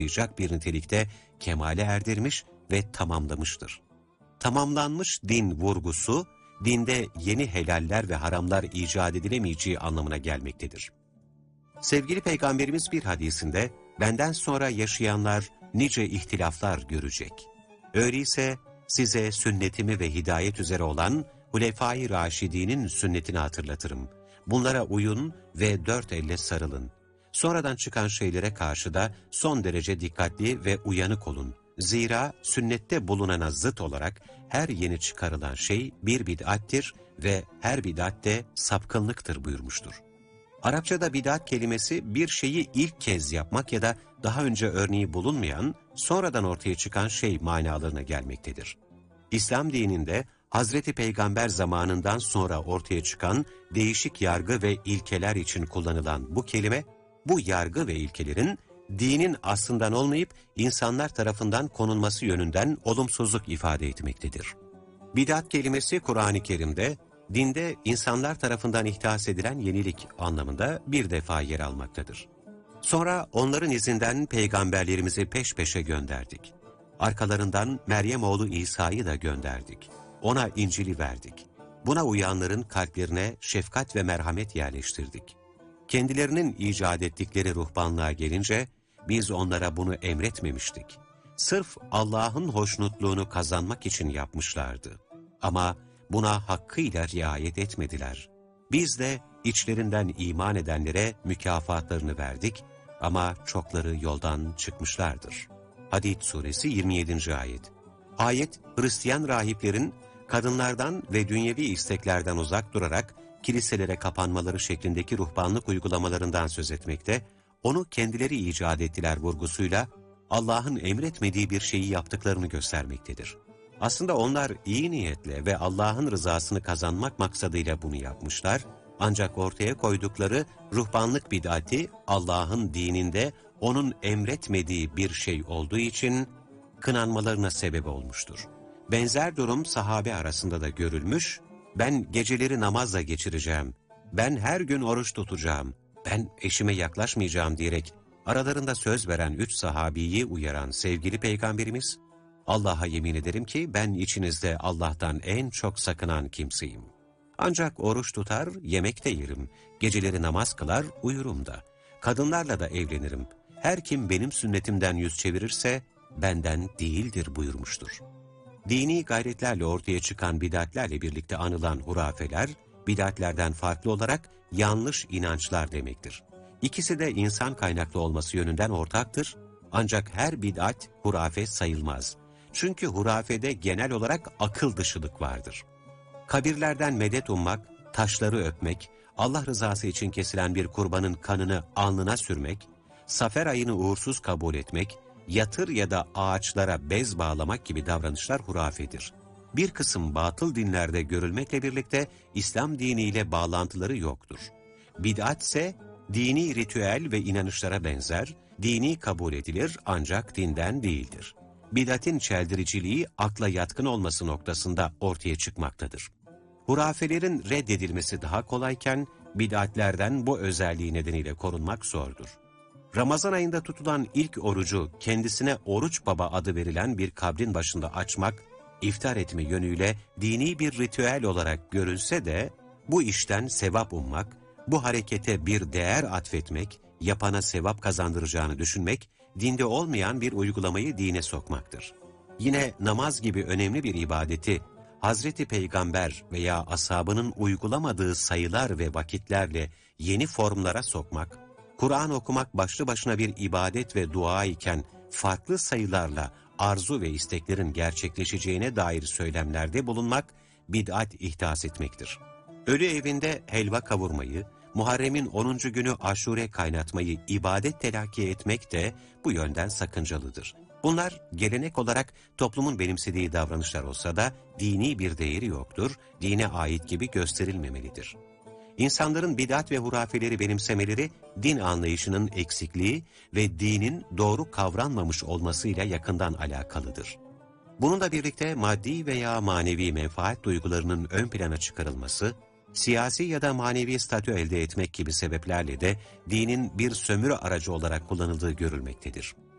bir nitelikte kemale erdirmiş ve tamamlamıştır. Tamamlanmış din vurgusu, dinde yeni helaller ve haramlar icat edilemeyeceği anlamına gelmektedir. Sevgili Peygamberimiz bir hadisinde, benden sonra yaşayanlar nice ihtilaflar görecek. Öyleyse size sünnetimi ve hidayet üzere olan Hulefai Raşidî'nin sünnetini hatırlatırım. Bunlara uyun ve dört elle sarılın. Sonradan çıkan şeylere karşı da son derece dikkatli ve uyanık olun. Zira sünnette bulunana zıt olarak her yeni çıkarılan şey bir bid'attir ve her bid'at de sapkınlıktır buyurmuştur. Arapçada bid'at kelimesi bir şeyi ilk kez yapmak ya da daha önce örneği bulunmayan, sonradan ortaya çıkan şey manalarına gelmektedir. İslam dininde Hazreti Peygamber zamanından sonra ortaya çıkan değişik yargı ve ilkeler için kullanılan bu kelime, bu yargı ve ilkelerin dinin aslından olmayıp insanlar tarafından konulması yönünden olumsuzluk ifade etmektedir. Bid'at kelimesi Kur'an-ı Kerim'de, dinde insanlar tarafından ihdas edilen yenilik anlamında bir defa yer almaktadır. Sonra onların izinden peygamberlerimizi peş peşe gönderdik. Arkalarından Meryem oğlu İsa'yı da gönderdik. Ona İncil'i verdik. Buna uyanların kalplerine şefkat ve merhamet yerleştirdik. Kendilerinin icat ettikleri ruhbanlığa gelince, biz onlara bunu emretmemiştik. Sırf Allah'ın hoşnutluğunu kazanmak için yapmışlardı. Ama buna hakkıyla riayet etmediler. Biz de içlerinden iman edenlere mükafatlarını verdik ama çokları yoldan çıkmışlardır. Hadid suresi 27. ayet. Ayet, Hristiyan rahiplerin kadınlardan ve dünyevi isteklerden uzak durarak kiliselere kapanmaları şeklindeki ruhbanlık uygulamalarından söz etmekte, onu kendileri icat ettiler vurgusuyla Allah'ın emretmediği bir şeyi yaptıklarını göstermektedir. Aslında onlar iyi niyetle ve Allah'ın rızasını kazanmak maksadıyla bunu yapmışlar, ancak ortaya koydukları ruhbanlık bid'ati Allah'ın dininde onun emretmediği bir şey olduğu için kınanmalarına sebep olmuştur. Benzer durum sahabe arasında da görülmüş, ben geceleri namazla geçireceğim, ben her gün oruç tutacağım, ben eşime yaklaşmayacağım diyerek aralarında söz veren 3 sahabiyi uyaran sevgili Peygamberimiz, Allah'a yemin ederim ki ben içinizde Allah'tan en çok sakınan kimseyim. Ancak oruç tutar, yemek de yerim, geceleri namaz kılar, uyurum da. Kadınlarla da evlenirim. Her kim benim sünnetimden yüz çevirirse benden değildir buyurmuştur. Dini gayretlerle ortaya çıkan bid'atlerle birlikte anılan hurafeler, bid'atlerden farklı olarak yanlış inançlar demektir. İkisi de insan kaynaklı olması yönünden ortaktır, ancak her bid'at hurafe sayılmaz. Çünkü hurafede genel olarak akıl dışılık vardır. Kabirlerden medet ummak, taşları öpmek, Allah rızası için kesilen bir kurbanın kanını alnına sürmek, safer ayını uğursuz kabul etmek, yatır ya da ağaçlara bez bağlamak gibi davranışlar hurafedir. Bir kısım batıl dinlerde görülmekle birlikte İslam diniyle bağlantıları yoktur. Bid'at ise dini ritüel ve inanışlara benzer, dini kabul edilir ancak dinden değildir. Bid'atin çeldiriciliği akla yatkın olması noktasında ortaya çıkmaktadır. Hurafelerin reddedilmesi daha kolayken, bid'atlerden bu özelliği nedeniyle korunmak zordur. Ramazan ayında tutulan ilk orucu kendisine Oruç Baba adı verilen bir kabrin başında açmak, iftar etme yönüyle dini bir ritüel olarak görülse de, bu işten sevap ummak, bu harekete bir değer atfetmek, yapana sevap kazandıracağını düşünmek, dinde olmayan bir uygulamayı dine sokmaktır. Yine namaz gibi önemli bir ibadeti, Hazreti Peygamber veya ashabının uygulamadığı sayılar ve vakitlerle yeni formlara sokmak, Kur'an okumak başlı başına bir ibadet ve dua iken farklı sayılarla arzu ve isteklerin gerçekleşeceğine dair söylemlerde bulunmak, bid'at ihdas etmektir. Ölü evinde helva kavurmayı, Muharrem'in 10. günü aşure kaynatmayı ibadet telakki etmek de bu yönden sakıncalıdır. Bunlar gelenek olarak toplumun benimsediği davranışlar olsa da dini bir değeri yoktur, dine ait gibi gösterilmemelidir. İnsanların bid'at ve hurafeleri benimsemeleri, din anlayışının eksikliği ve dinin doğru kavranmamış olmasıyla yakından alakalıdır. Bununla birlikte maddi veya manevi menfaat duygularının ön plana çıkarılması, siyasi ya da manevi statü elde etmek gibi sebeplerle de dinin bir sömürü aracı olarak kullanıldığı görülmektedir.